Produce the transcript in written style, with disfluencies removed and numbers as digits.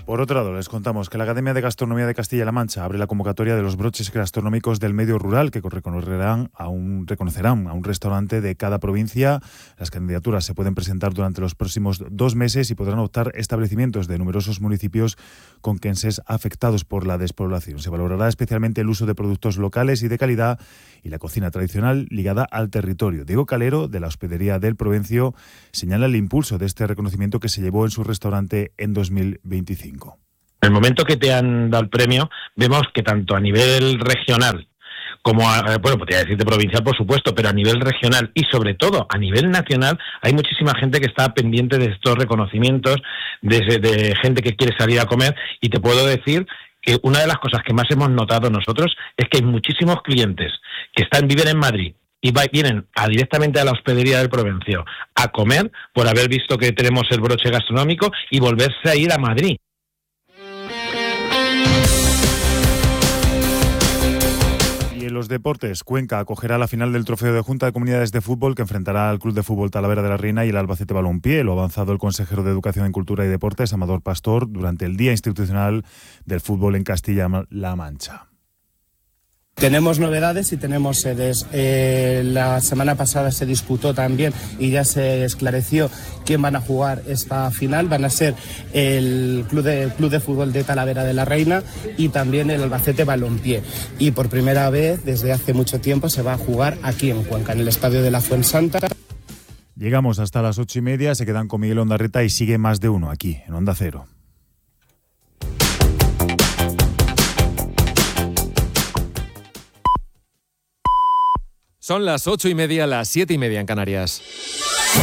Por otro lado, les contamos que la Academia de Gastronomía de Castilla-La Mancha abre la convocatoria de los broches gastronómicos del medio rural que reconocerán a un restaurante de cada provincia. Las candidaturas se pueden presentar durante los próximos 2 meses y podrán optar establecimientos de numerosos municipios conquenses afectados por la despoblación. Se valorará especialmente el uso de productos locales y de calidad y la cocina tradicional ligada al territorio. Diego Calero, de la Hospedería del Provencio, señala el impulso de este reconocimiento que se llevó en su restaurante en 2025. En el momento que te han dado el premio, vemos que tanto a nivel regional como, podría decirte provincial, por supuesto, pero a nivel regional y sobre todo a nivel nacional, hay muchísima gente que está pendiente de estos reconocimientos, de gente que quiere salir a comer, y te puedo decir que una de las cosas que más hemos notado nosotros es que hay muchísimos clientes que viven en Madrid y vienen directamente a la Hospedería del Provencio a comer por haber visto que tenemos el broche gastronómico y volverse a ir a Madrid. En los deportes, Cuenca acogerá la final del Trofeo de Junta de Comunidades de Fútbol que enfrentará al Club de Fútbol Talavera de la Reina y el Albacete Balompié. Lo ha avanzado el consejero de Educación en Cultura y Deportes, Amador Pastor, durante el Día Institucional del Fútbol en Castilla-La Mancha. Tenemos novedades y tenemos sedes. La semana pasada se disputó también y ya se esclareció quién van a jugar esta final. Van a ser el Club de Fútbol de Talavera de la Reina y también el Albacete Balompié. Y por primera vez, desde hace mucho tiempo, se va a jugar aquí en Cuenca, en el Estadio de la Fuensanta. Llegamos hasta las 8:30, se quedan con Miguel Ondarreta y sigue Más de Uno aquí, en Onda Cero. Son las 8:30, las 7:30 en Canarias.